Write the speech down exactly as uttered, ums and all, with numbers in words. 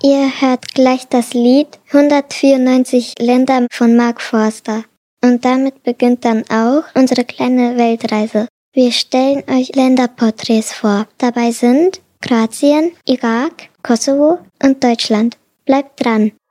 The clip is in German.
Ihr hört gleich das Lied hundertvierundneunzig Länder von Mark Forster. Und damit beginnt dann auch unsere kleine Weltreise. Wir stellen euch Länderporträts vor. Dabei sind Kroatien, Irak, Kosovo und Deutschland. Bleibt dran!